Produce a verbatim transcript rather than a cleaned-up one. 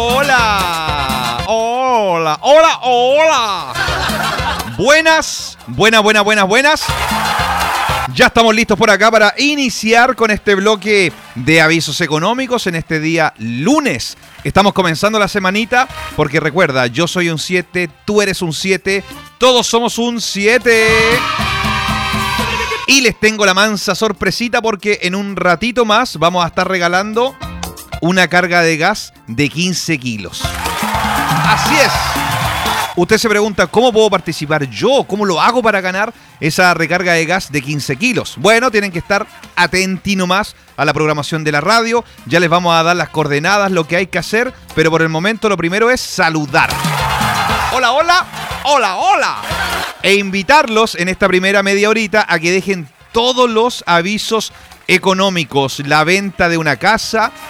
Hola, hola, hola, hola. Buenas, buenas, buenas, buenas, buenas. Ya estamos listos por acá para iniciar con este bloque de avisos económicos en este día lunes. Estamos comenzando la semanita porque recuerda, yo soy un siete, tú eres un siete, todos somos un siete. Y les tengo la mansa sorpresita porque en un ratito más vamos a estar regalando una carga de gas de quince kilos. Así es. Usted se pregunta, ¿cómo puedo participar yo? ¿Cómo lo hago para ganar esa recarga de gas de quince kilos? Bueno, tienen que estar atentos nomás a la programación de la radio. Ya les vamos a dar las coordenadas, lo que hay que hacer, pero por el momento lo primero es saludar. Hola, hola, hola, hola. E invitarlos en esta primera media horita a que dejen todos los avisos económicos, la venta de una casa,